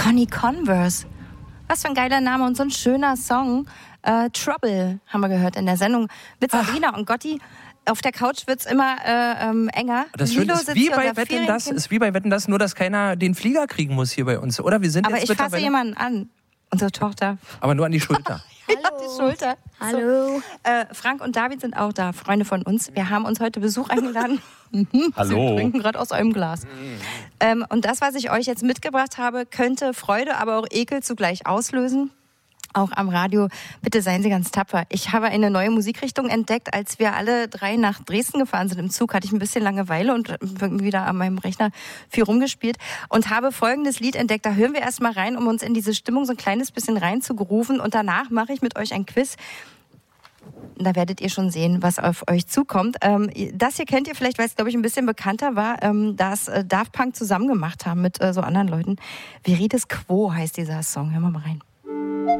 Connie Converse. Was für ein geiler Name und so ein schöner Song. Trouble haben wir gehört in der Sendung mit Sabrina und Gotti. Auf der Couch wird's immer enger. Das Schöne ist wie bei Wetten, das, nur dass keiner den Flieger kriegen muss hier bei uns. Oder wir sind aber jetzt ich fasse jemanden an. Unsere Tochter. Aber nur an die Schulter. Ja, die Schulter. Hallo. So. Frank und David sind auch da, Freunde von uns. Wir haben uns heute Besuch eingeladen. Hallo. Sie trinken gerade aus eurem Glas. Und das, was ich euch jetzt mitgebracht habe, könnte Freude, aber auch Ekel zugleich auslösen. Auch am Radio. Bitte seien Sie ganz tapfer. Ich habe eine neue Musikrichtung entdeckt. Als wir alle 3 nach Dresden gefahren sind im Zug, hatte ich ein bisschen Langeweile und wieder an meinem Rechner viel rumgespielt und habe folgendes Lied entdeckt. Da hören wir erst mal rein, um uns in diese Stimmung so ein kleines bisschen reinzugrooven. Und danach mache ich mit euch ein Quiz. Da werdet ihr schon sehen, was auf euch zukommt. Das hier kennt ihr vielleicht, weil es, glaube ich, ein bisschen bekannter war, dass Daft Punk zusammen gemacht haben mit so anderen Leuten. Virides Quo heißt dieser Song. Hören wir mal rein.